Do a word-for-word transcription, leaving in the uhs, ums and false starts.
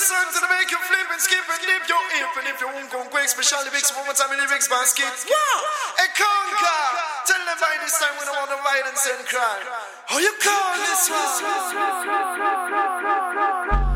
song to the make you flip and skip and dip your hip. And if you won't go quick, especially big one more time in the lyrics basket. Yeah! A conquer! Tell them by this time we don't want no violence and crime. How you call this one?